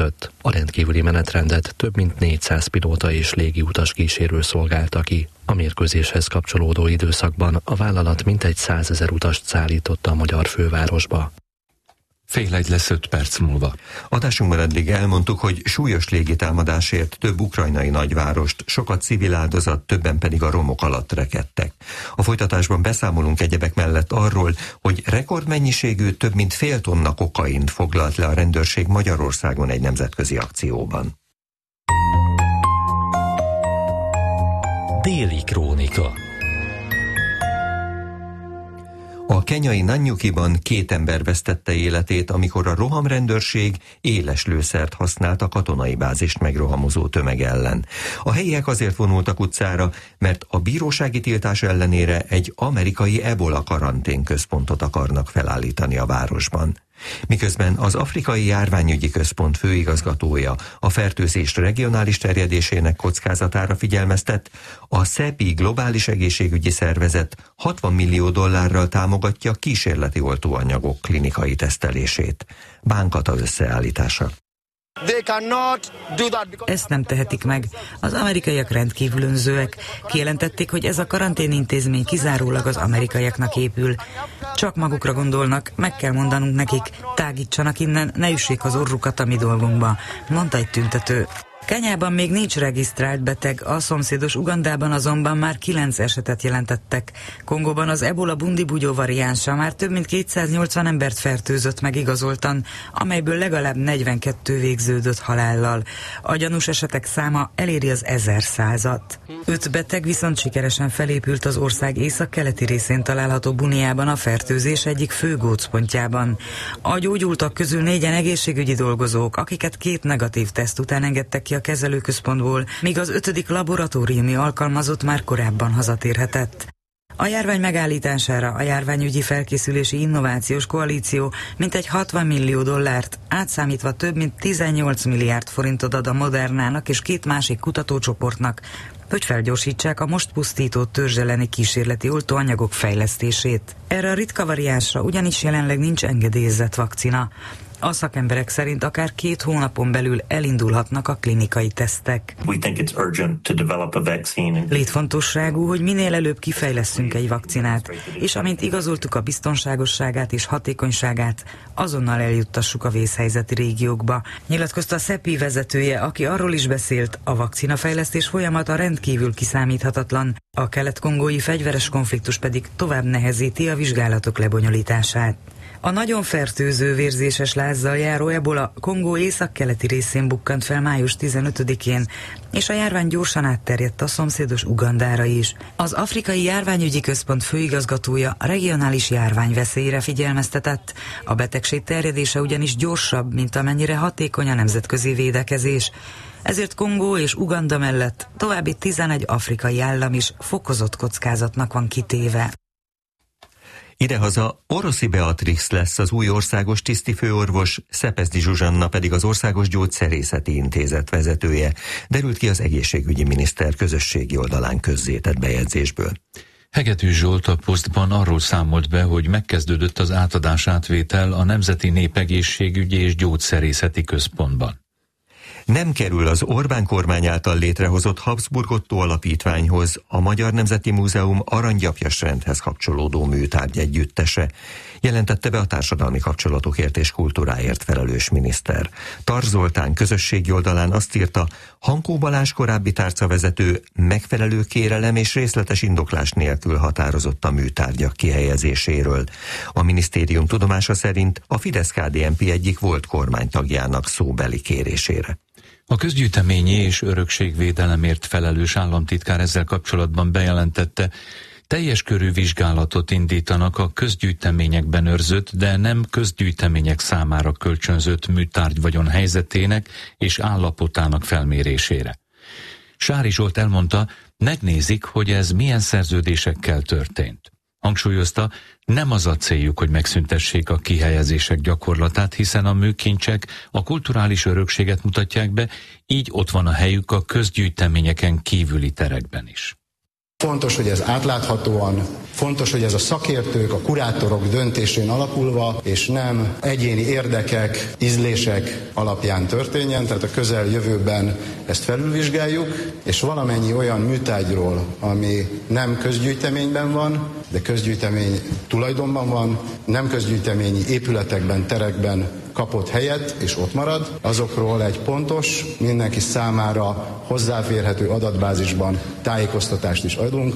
A rendkívüli menetrendet több mint 400 pilóta és légiutas kísérő szolgálta ki. A mérkőzéshez kapcsolódó időszakban a vállalat mintegy 100 000 utast szállította a magyar fővárosba. 1:30 lesz 5 perc múlva. Adásunkban eddig elmondtuk, hogy súlyos légitámadásért több ukrajnai nagyvárost, sokat civil áldozat, többen pedig a romok alatt rekedtek. A folytatásban beszámolunk egyebek mellett arról, hogy rekordmennyiségű, több mint fél tonna kokaint foglalt le a rendőrség Magyarországon egy nemzetközi akcióban. Déli krónika. A kenyai Nanyukiban 2 ember vesztette életét, amikor a rohamrendőrség éles lőszert használt a katonai bázist megrohamozó tömeg ellen. A helyiek azért vonultak utcára, mert a bírósági tiltás ellenére egy amerikai ebola karanténközpontot akarnak felállítani a városban. Miközben az Afrikai Járványügyi Központ főigazgatója a fertőzés regionális terjedésének kockázatára figyelmeztet, a CEPI globális egészségügyi szervezet $60 millió támogatja kísérleti oltóanyagok klinikai tesztelését. Bánkata összeállítása. Ezt nem tehetik meg. Az amerikaiak rendkívül önzőek. Kijelentették, hogy ez a karanténintézmény kizárólag az amerikaiaknak épül. Csak magukra gondolnak, meg kell mondanunk nekik, tágítsanak innen, ne üssék az orrukat a mi dolgunkba, mondta egy tüntető. Kenyában még nincs regisztrált beteg, a szomszédos Ugandában azonban már 9 esetet jelentettek. Kongóban az ebola bundibugyó variánsa már több mint 280 embert fertőzött meg igazoltan, amelyből legalább 42 végződött halállal. A gyanús esetek száma eléri az 1100-at. 5 beteg viszont sikeresen felépült az ország északkeleti részén található Buniában a fertőzés egyik fő gócpontjában. A gyógyultak közül 4-en egészségügyi dolgozók, akiket 2 negatív teszt után engedtek ki a kezelőközpontból, míg az 5. laboratóriumi alkalmazott már korábban hazatérhetett. A járvány megállítására a Járványügyi Felkészülési Innovációs Koalíció mintegy $60 millió, átszámítva több mint 18 milliárd forintot ad a Modernának és 2 másik kutatócsoportnak, hogy felgyorsítsák a most pusztító törzs elleni kísérleti oltóanyagok fejlesztését. Erre a ritka variánsra ugyanis jelenleg nincs engedélyezett vakcina. A szakemberek szerint akár 2 hónapon belül elindulhatnak a klinikai tesztek. Létfontosságú, hogy minél előbb kifejlesszünk egy vakcinát, és amint igazoltuk a biztonságosságát és hatékonyságát, azonnal eljuttassuk a vészhelyzeti régiókba, nyilatkozta a CEPI vezetője, aki arról is beszélt, a vakcinafejlesztés folyamata rendkívül kiszámíthatatlan, a kelet-kongói fegyveres konfliktus pedig tovább nehezíti a vizsgálatok lebonyolítását. A nagyon fertőző vérzéses lázzal járó ebola Kongó északkeleti részén bukkant fel május 15-én, és a járvány gyorsan átterjedt a szomszédos Ugandára is. Az Afrikai Járványügyi Központ főigazgatója a regionális járványveszélyre figyelmeztetett. A betegség terjedése ugyanis gyorsabb, mint amennyire hatékony a nemzetközi védekezés. Ezért Kongó és Uganda mellett további 11 afrikai állam is fokozott kockázatnak van kitéve. Idehaza Oroszi Beatrix lesz az új országos tisztifőorvos, Szepezdi Zsuzsanna pedig az Országos Gyógyszerészeti Intézet vezetője, derült ki az egészségügyi miniszter közösségi oldalán közzétett bejegyzésből. Hegedűs Zsolt a Posztban arról számolt be, hogy megkezdődött az átadás-átvétel a Nemzeti Népegészségügyi és Gyógyszerészeti Központban. Nem kerül az Orbán kormány által létrehozott Habsburg Otto alapítványhoz a Magyar Nemzeti Múzeum aranygyapjasrendhez kapcsolódó műtárgy együttese, jelentette be a társadalmi kapcsolatokért és kultúráért felelős miniszter. Tar Zoltán közösségi oldalán azt írta, Hankó Balázs korábbi tárcavezető megfelelő kérelem és részletes indoklás nélkül határozott a műtárgyak kihelyezéséről. A minisztérium tudomása szerint a Fidesz-KDNP egyik volt kormánytagjának szóbeli kérésére. A közgyűjteményi és örökségvédelemért felelős államtitkár ezzel kapcsolatban bejelentette, teljes körű vizsgálatot indítanak a közgyűjteményekben őrzött, de nem közgyűjtemények számára kölcsönzött műtárgyvagyon helyzetének és állapotának felmérésére. Sári Zsolt elmondta, megnézik, hogy ez milyen szerződésekkel történt. Hangsúlyozta, nem az a céljuk, hogy megszüntessék a kihelyezések gyakorlatát, hiszen a műkincsek a kulturális örökséget mutatják be, így ott van a helyük a közgyűjteményeken kívüli terekben is. Fontos, hogy ez átláthatóan, fontos, hogy ez a szakértők, a kurátorok döntésén alapulva, és nem egyéni érdekek, ízlések alapján történjen, tehát a közeljövőben ezt felülvizsgáljuk, és valamennyi olyan műtárgyról, ami nem közgyűjteményben van, de közgyűjtemény tulajdonban van, nem közgyűjteményi épületekben, terekben kapott helyet, és ott marad, azokról egy pontos, mindenki számára hozzáférhető adatbázisban tájékoztatást is adunk.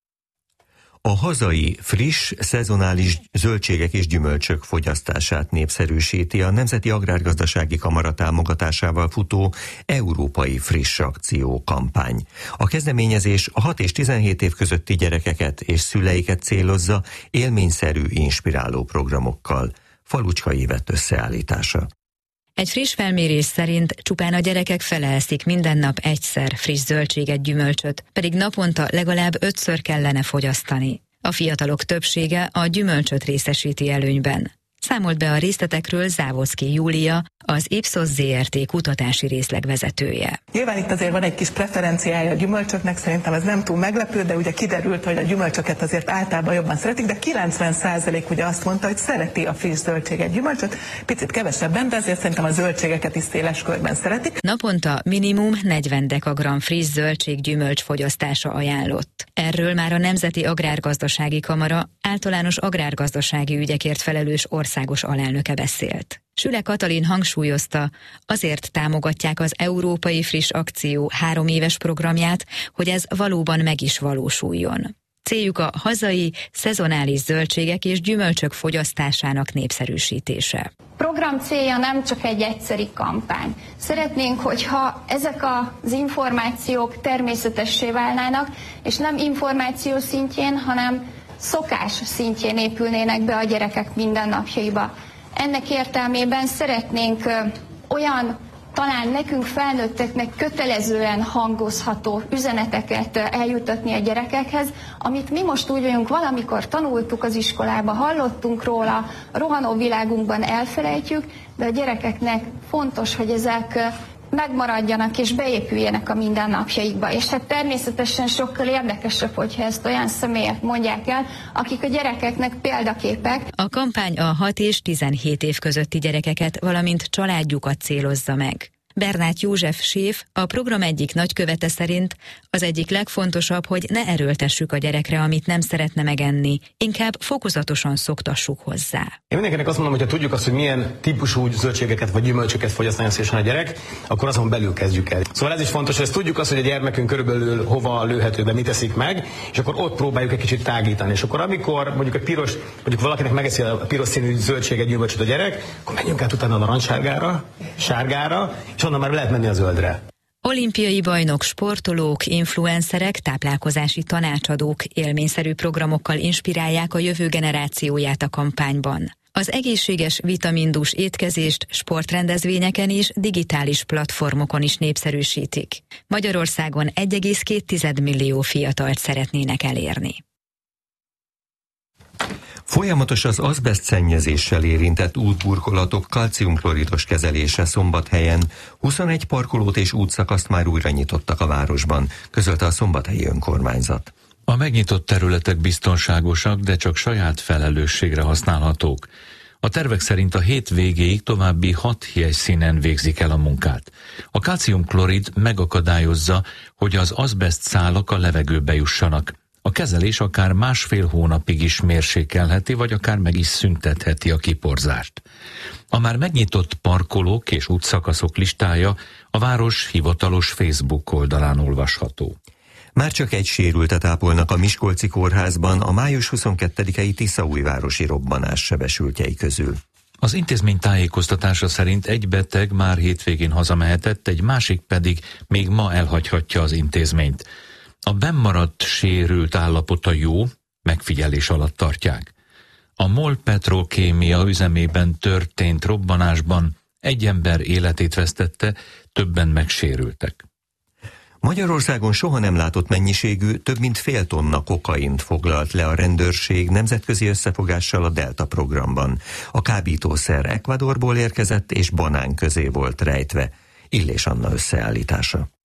A hazai, friss, szezonális zöldségek és gyümölcsök fogyasztását népszerűsíti a Nemzeti Agrárgazdasági Kamara támogatásával futó Európai Friss Akció kampány. A kezdeményezés a 6 és 17 év közötti gyerekeket és szüleiket célozza élményszerű, inspiráló programokkal. Falucska Ivett összeállítása. Egy friss felmérés szerint csupán a gyerekek fele eszik minden nap egyszer friss zöldséget, gyümölcsöt, pedig naponta legalább 5-ször kellene fogyasztani. A fiatalok többsége a gyümölcsöt részesíti előnyben. Számolt be a részletekről Závodszky Júlia, az Ipsos Zrt. Kutatási részlegvezetője. Nyilván itt azért van egy kis preferenciája a gyümölcsöknek, szerintem ez nem túl meglepő, de ugye kiderült, hogy a gyümölcsöket azért általában jobban szeretik, de 90% ugye azt mondta, hogy szereti a friss zöldséget, gyümölcsöt, picit kevesebben, de azért szerintem a zöldségeket is széles körben szeretik. Naponta minimum 40 dekagram friss zöldség-gyümölcs fogyasztása ajánlott. Erről már a Nemzeti Agrárgazdasági Kamara általános agrárgazdasági ügyekért felelős országos alelnöke beszélt. Süle Katalin hangsúlyozta, azért támogatják az Európai Friss Akció 3 éves programját, hogy ez valóban meg is valósuljon. Céljuk a hazai, szezonális zöldségek és gyümölcsök fogyasztásának népszerűsítése. A program célja nem csak egy egyszeri kampány. Szeretnénk, hogyha ezek az információk természetessé válnának, és nem információ szintjén, hanem szokás szintjén épülnének be a gyerekek mindennapjaiba. Ennek értelmében szeretnénk olyan, talán nekünk felnőtteknek kötelezően hangozható üzeneteket eljutatni a gyerekekhez, amit mi most úgy vagyunk, valamikor tanultuk az iskolában, hallottunk róla, a rohanó világunkban elfelejtjük, de a gyerekeknek fontos, hogy ezek megmaradjanak és beépüljenek a mindennapjaikba. És hát természetesen sokkal érdekesebb, hogyha ezt olyan személyek mondják el, akik a gyerekeknek példaképek. A kampány a 6 és 17 év közötti gyerekeket, valamint családjukat célozza meg. Bernát József séf, a program egyik nagykövete szerint az egyik legfontosabb, hogy ne erőltessük a gyerekre, amit nem szeretne megenni, inkább fokozatosan szoktassuk hozzá. Én mindenkinek azt mondom, hogy ha tudjuk azt, hogy milyen típusú zöldségeket vagy gyümölcsöket fogyasztani szívesen a gyerek, akkor azon belül kezdjük el. Szóval ez is fontos, hogy ezt tudjuk azt, hogy a gyermekünk körülbelül hova lőhető be, mit eszik meg, és akkor ott próbáljuk egy kicsit tágítani. És akkor amikor mondjuk valakinek megeszi a piros színű zöldséget, gyümölcsöt a gyerek, akkor menjünk át utána a narancssárgára, sárgára, és onnan már lehet menni a zöldre. Olimpiai bajnok, sportolók, influencerek, táplálkozási tanácsadók élményszerű programokkal inspirálják a jövő generációját a kampányban. Az egészséges, vitamindús étkezést sportrendezvényeken és digitális platformokon is népszerűsítik. Magyarországon 1,2 millió fiatalt szeretnének elérni. Folyamatos az azbesztszennyezéssel érintett útburkolatok kalciumkloridos kezelése Szombathelyen. 21 parkolót és útszakaszt már újra nyitottak a városban, közölte a szombathelyi önkormányzat. A megnyitott területek biztonságosak, de csak saját felelősségre használhatók. A tervek szerint a hét végéig további 6 helyszínen végzik el a munkát. A kalciumklorid megakadályozza, hogy az azbeszt szálak a levegőbe jussanak. A kezelés akár 1,5 hónapig is mérsékelheti, vagy akár meg is szüntetheti a kiporzást. A már megnyitott parkolók és útszakaszok listája a város hivatalos Facebook oldalán olvasható. Már csak egy sérültet ápolnak a Miskolci kórházban a május 22-i tiszaújvárosi robbanás sebesültjei közül. Az intézmény tájékoztatása szerint egy beteg már hétvégén hazamehetett, egy másik pedig még ma elhagyhatja az intézményt. A bennmaradt sérült állapota jó, megfigyelés alatt tartják. A MOL Petrokémia üzemében történt robbanásban egy ember életét vesztette, többen megsérültek. Magyarországon soha nem látott mennyiségű, több mint fél tonna kokaint foglalt le a rendőrség nemzetközi összefogással a Delta programban. A kábítószer Ecuadorból érkezett és banán közé volt rejtve. Illés Anna összeállítása.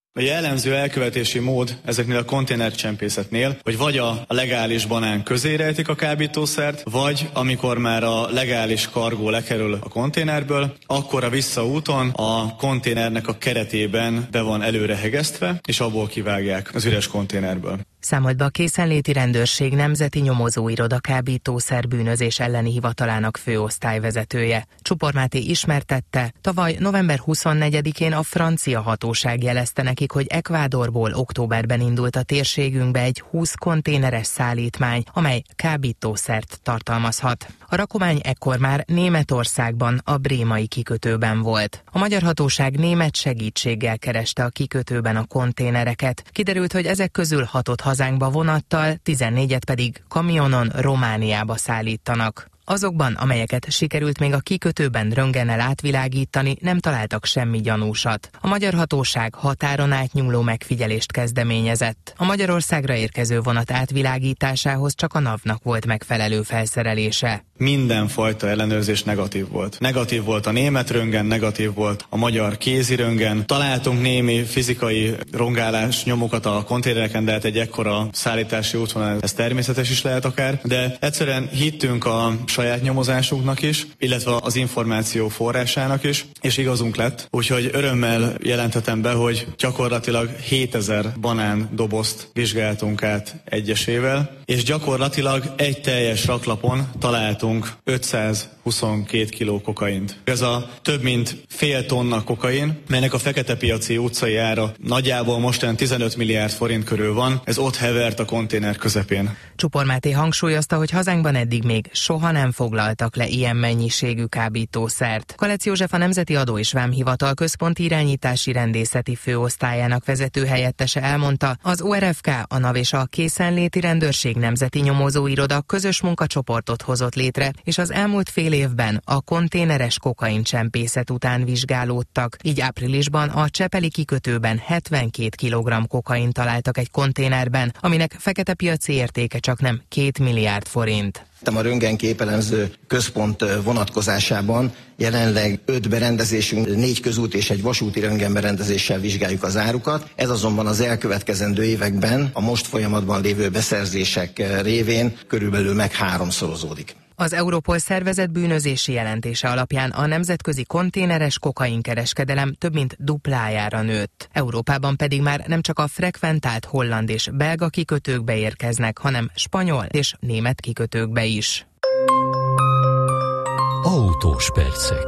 A jellemző elkövetési mód ezeknél a konténercsempészetnél, hogy vagy a legális banán közé rejtik a kábítószert, vagy amikor már a legális kargó lekerül a konténerből, akkor a visszaúton a konténernek a keretében be van előre hegesztve, és abból kivágják az üres konténerből. Számolt be a Készenléti Rendőrség Nemzeti Nyomozóiroda kábítószer bűnözés elleni hivatalának főosztályvezetője. Csupor Máté ismertette, tavaly november 24-én a francia hatóság jelezte nekik, hogy Ekvádorból októberben indult a térségünkbe egy 20 konténeres szállítmány, amely kábítószert tartalmazhat. A rakomány ekkor már Németországban, a brémai kikötőben volt. A magyar hatóság német segítséggel kereste a kikötőben a konténereket. Kiderült, hogy ezek közül 6-ot hazánkba vonattal, 14-et pedig kamionon Romániába szállítanak. Azokban, amelyeket sikerült még a kikötőben röntgennel átvilágítani, nem találtak semmi gyanúsat. A magyar hatóság határon átnyúló megfigyelést kezdeményezett. A Magyarországra érkező vonat átvilágításához csak a NAV-nak volt megfelelő felszerelése. Mindenfajta ellenőrzés negatív volt. Negatív volt a német röntgen, negatív volt a magyar kézi röntgen. Találtunk némi fizikai rongálás nyomokat a konténereken, de hát egy ekkora szállítási útvonal, ez természetes is lehet akár. De egyszerűen hittünk a saját nyomozásunknak is, illetve az információ forrásának is, és igazunk lett. Úgyhogy örömmel jelenthetem be, hogy gyakorlatilag 7000 banán dobozt vizsgáltunk át egyesével, és gyakorlatilag egy teljes raklapon találtunk 522 kiló kokaint. Ez a több mint fél tonna kokain, melynek a fekete piaci utcai ára nagyjából mostan 15 milliárd forint körül van, ez ott hevert a konténer közepén. Csupor Máté hangsúlyozta, hogy hazánkban eddig még soha nem foglaltak le ilyen mennyiségű kábítószert. Kalec József, a Nemzeti Adó és Vámhivatal központi irányítási rendészeti főosztályának vezetőhelyettese elmondta, az ORFK, a NAV és a Készenléti Rendőrség Nemzeti Nyomozóiroda közös munkacsoportot hozott létre, és az elmúlt fél évben a konténeres kokaincsempészet után vizsgálódtak. Így áprilisban a csepeli kikötőben 72 kg kokain találtak egy konténerben, aminek fekete piaci értéke csak nem 2 milliárd forint. A röntgenképelemző központ vonatkozásában jelenleg 5 berendezésünk, 4 közút és egy vasúti röntgenberendezéssel vizsgáljuk az árukat. Ez azonban az elkövetkezendő években a most folyamatban lévő beszerzések révén körülbelül meg 3-szorozódik. Az Europol szervezett bűnözési jelentése alapján a nemzetközi konténeres kokainkereskedelem több mint duplájára nőtt. Európában pedig már nem csak a frekventált holland és belga kikötőkbe érkeznek, hanem spanyol és német kikötőkbe is. Autós percek.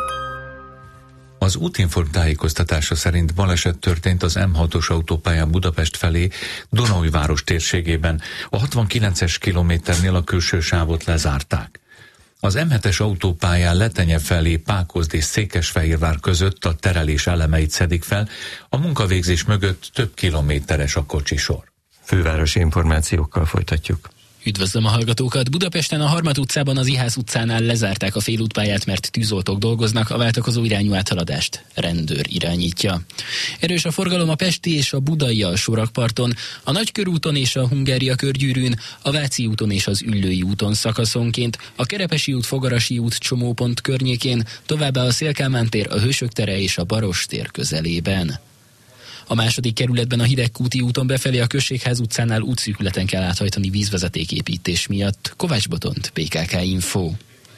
Az Útinform tájékoztatása szerint baleset történt az M6-os autópályán Budapest felé, Dunaújváros térségében. A 69-es kilométernél a külső sávot lezárták. Az M7-es autópályán Letenye felé Pákozd és Székesfehérvár között a terelés elemeit szedik fel, a munkavégzés mögött több kilométeres a kocsisor. Fővárosi információkkal folytatjuk. Üdvözlöm a hallgatókat! Budapesten a Harmat utcában az Ihász utcánál lezárták a félútpályát, mert tűzoltók dolgoznak, a váltakozó irányú áthaladást rendőr irányítja. Erős a forgalom a pesti és a budai alsórakparton, a Nagykörúton és a Hungária körgyűrűn, a Váci úton és az Üllői úton szakaszonként, a Kerepesi út, Fogarasi út csomópont környékén, továbbá a Széll-Kálmán tér, a Hősök tere és a Baross tér közelében. A második kerületben a Hidegkúti úton befelé a Községház utcánál útszűkületen kell áthajtani vízvezetéképítés miatt. Kovács Botont, PKK Info.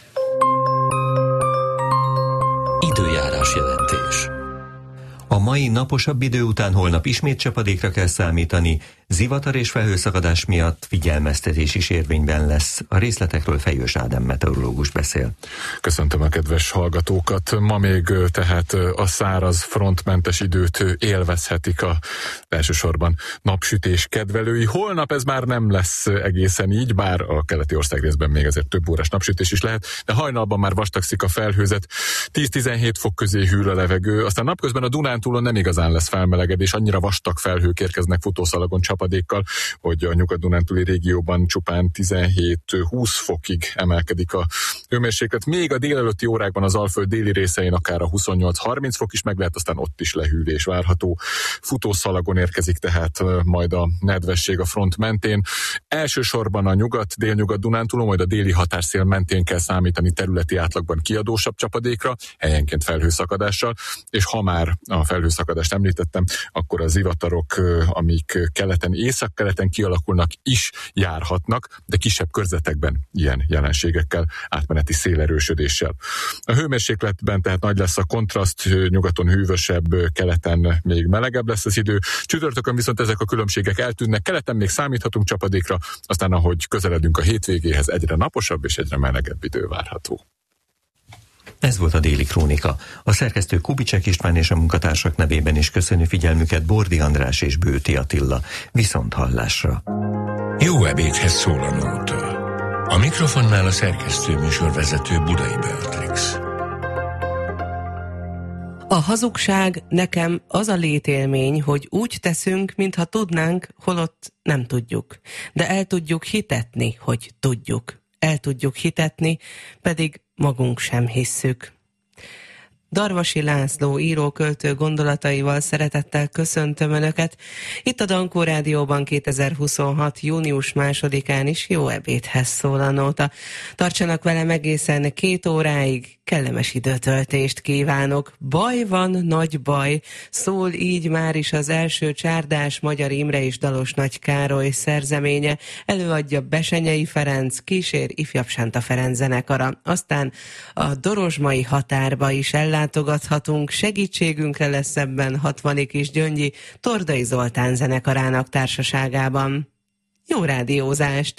Időjárás jelentés. A mai naposabb idő után holnap ismét csapadékra kell számítani, zivatar és felhőszakadás miatt figyelmeztetés is érvényben lesz. A részletekről Fejős Ádám meteorológus beszél. Köszöntöm a kedves hallgatókat. Ma még tehát a száraz frontmentes időt élvezhetik elsősorban napsütés kedvelői. Holnap ez már nem lesz egészen így, bár a keleti országrészben még azért több órás napsütés is lehet, de hajnalban már vastagszik a felhőzet, 10-17 fok közé hűl a levegő, aztán napközben a Dunántúlon nem igazán lesz felmelegedés, annyira vastag felhők érkeznek futószalagon csapadékkal, hogy a nyugat-dunántúli régióban csupán 17-20 fokig emelkedik a hőmérséklet. Még a délelőtti órákban az Alföld déli részein akár a 28-30 fok is meg lehet, aztán ott is lehűlés várható. Futószalagon érkezik tehát majd a nedvesség a front mentén. Elsősorban a délnyugat-Dunántúlon, majd a déli határszél mentén kell számítani területi átlagban kiadósabb csapadékra, helyenként felhőszakadással, és ha már a felhőszakadást említettem, akkor a zivatarok, amik keleten, északkeleten kialakulnak, is járhatnak, de kisebb körzetekben ilyen jelenségekkel, átmeneti szélerősödéssel. A hőmérsékletben tehát nagy lesz a kontraszt, nyugaton hűvösebb, keleten még melegebb lesz az idő. Csütörtökön viszont ezek a különbségek eltűnnek, keleten még számíthatunk csapadékra, aztán ahogy közeledünk a hétvégéhez, egyre naposabb és egyre melegebb idő várható. Ez volt a Déli Krónika. A szerkesztő Kubicsek István és a munkatársak nevében is köszönő figyelmüket Bordi András és Bőti Attila. Viszont hallásra. Jó ebédhez szól a nóta. A mikrofonnál a szerkesztő műsorvezető Budai Beatrix. A hazugság nekem az a létélmény, hogy úgy teszünk, mintha tudnánk, holott nem tudjuk. De el tudjuk hitetni, hogy tudjuk. El tudjuk hitetni, pedig magunk sem hisszük. Darvasi László író-költő gondolataival szeretettel köszöntöm Önöket. Itt a Dankó Rádióban 2026. június 2-án is jó ebédhez szól a nóta. Tartsanak velem egészen 2 óráig, kellemes időtöltést kívánok. Baj van, nagy baj, szól így már is az első csárdás Magyar Imre és Dalos Nagy Károly szerzeménye, előadja Besenyei Ferenc, kísér Ifjabb Sánta Ferenc zenekara. Aztán a Dorozsmai határba is ellátogathatunk, segítségünkre lesz ebben 60 Kis Gyöngyi Tordai Zoltán zenekarának társaságában. Jó rádiózást!